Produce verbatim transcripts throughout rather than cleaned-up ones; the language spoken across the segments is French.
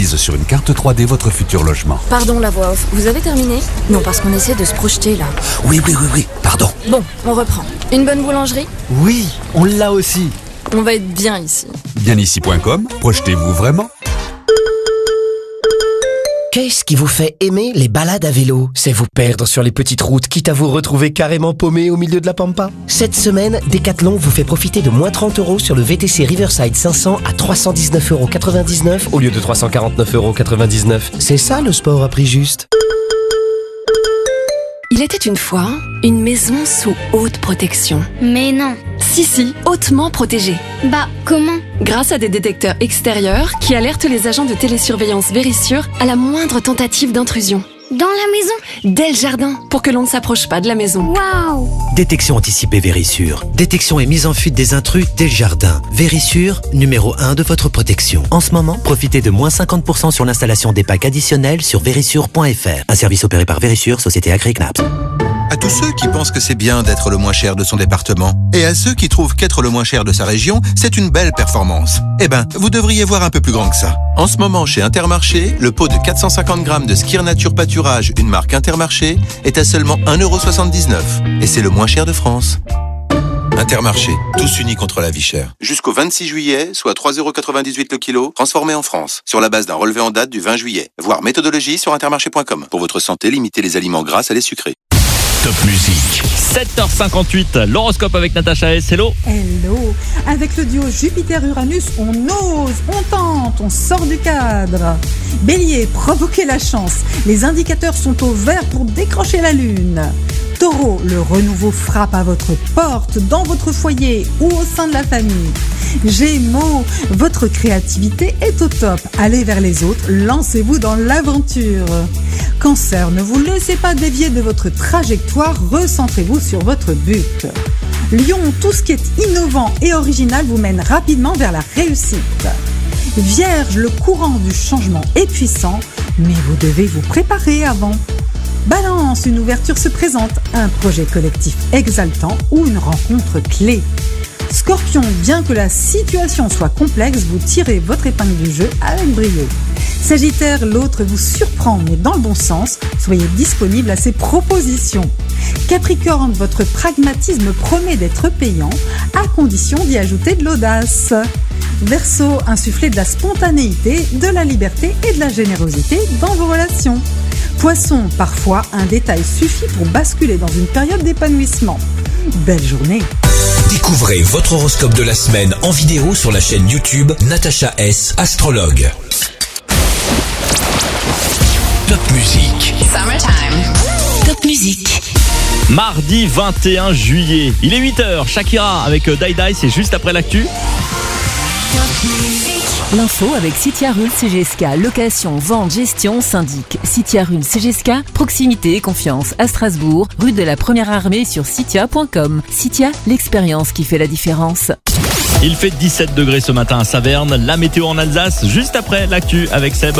visualise sur une carte trois D votre futur logement. Pardon la voix off, vous avez terminé ? Non, parce qu'on essaie de se projeter là. Oui, oui, oui, oui, pardon. Bon, on reprend. Une bonne boulangerie ? Oui, on l'a aussi. On va être bien ici. bien ici point com, projetez-vous vraiment ? Qu'est-ce qui vous fait aimer les balades à vélo ? C'est vous perdre sur les petites routes, quitte à vous retrouver carrément paumé au milieu de la pampa ? Cette semaine, Decathlon vous fait profiter de moins trente euros sur le V T C Riverside cinq cents à trois cent dix-neuf euros quatre-vingt-dix-neuf au lieu de trois cent quarante-neuf euros quatre-vingt-dix-neuf. C'est ça le sport à prix juste. Il était une fois une maison sous haute protection. Mais non. Si, si, hautement protégée. Bah, comment ? Grâce à des détecteurs extérieurs qui alertent les agents de télésurveillance Vérissure à la moindre tentative d'intrusion. Dans la maison ? Dès le jardin, pour que l'on ne s'approche pas de la maison. Waouh ! Détection anticipée Vérissure. Détection et mise en fuite des intrus dès le jardin. Vérissure, numéro un de votre protection. En ce moment, profitez de moins cinquante pour cent sur l'installation des packs additionnels sur vérissure point f r. Un service opéré par Vérissure, société Agri-Knaps. À tous ceux qui pensent que c'est bien d'être le moins cher de son département, et à ceux qui trouvent qu'être le moins cher de sa région, c'est une belle performance. Eh ben, vous devriez voir un peu plus grand que ça. En ce moment, chez Intermarché, le pot de quatre cent cinquante grammes de Skir Nature Pâturage, une marque Intermarché, est à seulement un euro soixante-dix-neuf. Et c'est le moins cher de France. Intermarché, tous unis contre la vie chère. Jusqu'au vingt-six juillet, soit trois euros quatre-vingt-dix-huit le kilo, transformé en France, sur la base d'un relevé en date du vingt juillet. Voir méthodologie sur intermarché point com. Pour votre santé, limitez les aliments gras à les sucrés. Top musique. sept heures cinquante-huit, l'horoscope avec Natacha S. Hello. Hello. Avec le duo Jupiter-Uranus, on ose, on tente, on sort du cadre. Bélier, provoquez la chance. Les indicateurs sont au vert pour décrocher la lune. Taureau, le renouveau frappe à votre porte, dans votre foyer ou au sein de la famille. Gémeaux, votre créativité est au top. Allez vers les autres, lancez-vous dans l'aventure. Cancer, ne vous laissez pas dévier de votre trajectoire, recentrez-vous sur votre but. Lion, tout ce qui est innovant et original vous mène rapidement vers la réussite. Vierge, le courant du changement est puissant, mais vous devez vous préparer avant. Balance, une ouverture se présente, un projet collectif exaltant ou une rencontre clé. Scorpion, bien que la situation soit complexe, vous tirez votre épingle du jeu avec brio. Sagittaire, l'autre vous surprend, mais dans le bon sens, soyez disponible à ses propositions. Capricorne, votre pragmatisme promet d'être payant, à condition d'y ajouter de l'audace. Verseau, insufflez de la spontanéité, de la liberté et de la générosité dans vos relations. Poisson, parfois un détail suffit pour basculer dans une période d'épanouissement. Belle journée. Découvrez votre horoscope de la semaine en vidéo sur la chaîne YouTube Natacha S. Astrologue. Top musique. Summertime. Top musique. Mardi vingt et un juillet, il est huit heures, Shakira avec Dai Dai, c'est juste après l'actu. L'info avec Citia Rule C G S K, location, vente, gestion, syndic. Citia Rule C G S K, proximité et confiance à Strasbourg, rue de la Première Armée sur citia point com. Citia, l'expérience qui fait la différence. Il fait dix-sept degrés ce matin à Saverne, la météo en Alsace, juste après l'actu avec Seb.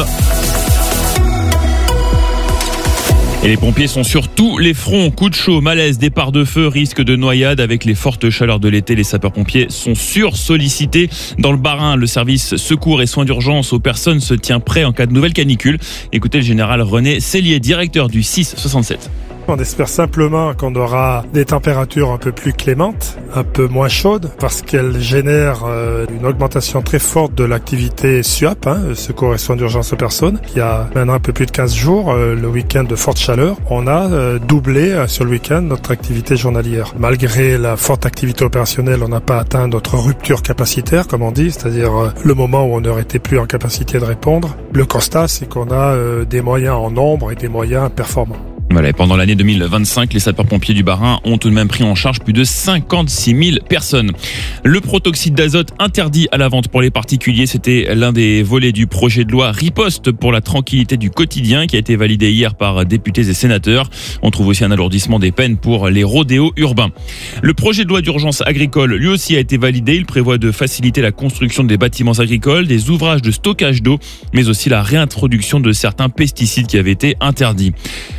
Et les pompiers sont sur tous les fronts. Coup de chaud, malaise, départ de feu, risque de noyade. Avec les fortes chaleurs de l'été, les sapeurs-pompiers sont sursollicités. Dans le Bas-Rhin, le service secours et soins d'urgence aux personnes se tient prêt en cas de nouvelle canicule. Écoutez le général René Cellier, directeur du six soixante-sept. On espère simplement qu'on aura des températures un peu plus clémentes, un peu moins chaudes, parce qu'elles génèrent euh, une augmentation très forte de l'activité SUAP, hein, secours et soins d'urgence aux personnes. Il y a maintenant un peu plus de quinze jours, euh, le week-end de forte chaleur, on a euh, doublé euh, sur le week-end notre activité journalière. Malgré la forte activité opérationnelle, on n'a pas atteint notre rupture capacitaire, comme on dit, c'est-à-dire euh, le moment où on n'aurait été plus en capacité de répondre. Le constat, c'est qu'on a euh, des moyens en nombre et des moyens performants. Voilà, et pendant l'année deux mille vingt-cinq, les sapeurs-pompiers du Bas-Rhin ont tout de même pris en charge plus de cinquante-six mille personnes. Le protoxyde d'azote interdit à la vente pour les particuliers, c'était l'un des volets du projet de loi Riposte pour la tranquillité du quotidien qui a été validé hier par députés et sénateurs. On trouve aussi un alourdissement des peines pour les rodéos urbains. Le projet de loi d'urgence agricole, lui aussi, a été validé. Il prévoit de faciliter la construction des bâtiments agricoles, des ouvrages de stockage d'eau, mais aussi la réintroduction de certains pesticides qui avaient été interdits. La Haute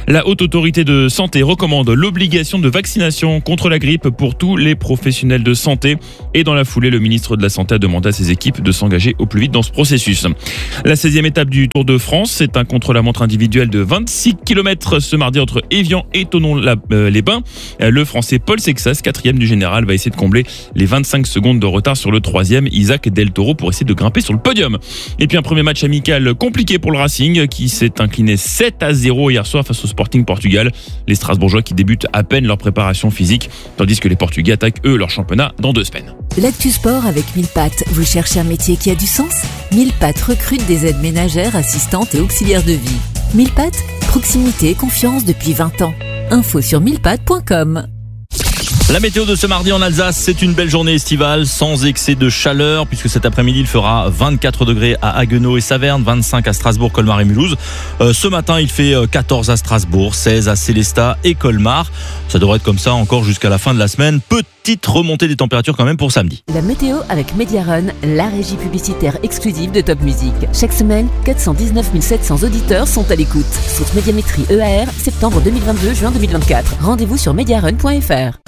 autorité de santé recommande l'obligation de vaccination contre la grippe pour tous les professionnels de santé. Et dans la foulée, le ministre de la Santé a demandé à ses équipes de s'engager au plus vite dans ce processus. La seizième étape du Tour de France, c'est un contre-la-montre individuel de vingt-six kilomètres ce mardi entre Évian et Thonon-les-Bains. Le Français Paul Sexas, quatrième du général, va essayer de combler les vingt-cinq secondes de retard sur le troisième, Isaac Del Toro, pour essayer de grimper sur le podium. Et puis un premier match amical compliqué pour le Racing qui s'est incliné sept à zéro hier soir face au Sporting Portugal. Les Strasbourgeois qui débutent à peine leur préparation physique, tandis que les Portugais attaquent eux leur championnat dans deux semaines. L'actu sport avec mille pattes. Vous cherchez un métier qui a du sens ? mille pattes recrute des aides ménagères, assistantes et auxiliaires de vie. mille pattes, proximité et confiance depuis vingt ans. Info sur mille pattes point com. La météo de ce mardi en Alsace, c'est une belle journée estivale sans excès de chaleur puisque cet après-midi il fera vingt-quatre degrés à Haguenau et Saverne, vingt-cinq à Strasbourg, Colmar et Mulhouse. Euh, ce matin il fait quatorze à Strasbourg, seize à Sélestat et Colmar. Ça devrait être comme ça encore jusqu'à la fin de la semaine. Petite remontée des températures quand même pour samedi. La météo avec Mediarun, la régie publicitaire exclusive de Top Music. Chaque semaine, quatre cent dix-neuf mille sept cents auditeurs sont à l'écoute. Saute Médiamétrie E A R, septembre deux mille vingt-deux, juin deux mille vingt-quatre. Rendez-vous sur mediarun point f r.